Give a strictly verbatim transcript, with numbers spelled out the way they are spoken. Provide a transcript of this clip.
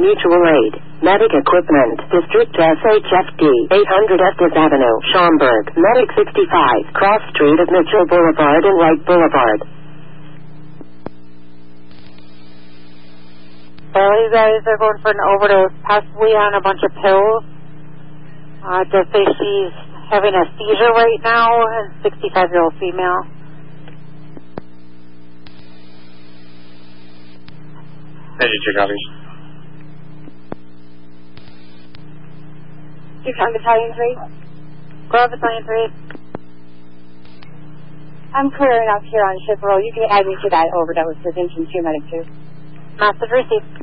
Mutual Aid, Medic Equipment, District S H F D, eight hundred Estes Avenue, Schaumburg, Medic sixty-five, Cross Street of Mitchell Boulevard and Wright Boulevard. All you guys are going for an overdose, possibly on a bunch of pills. Uh, just say she's having a seizure right now, a sixty-five-year-old female. ninety-two copies. Two County Battalion three. Go Battalion three. I'm clearing up here on Ship Road. You can add me to that overdose with Engine two, Medic two. Message received.